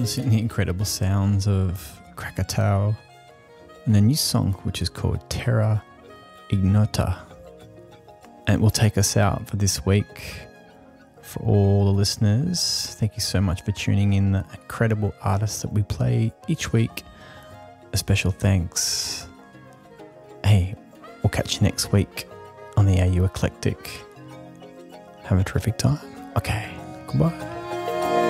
sounds and the incredible sounds of Krakatau and a new song which is called Terra Ignota. And it will take us out for this week. For all the listeners, thank you so much for tuning in, the incredible artists that we play each week. A special thanks. Hey, we'll catch you next week on the AU Eclectic. Have a terrific time. Okay, goodbye.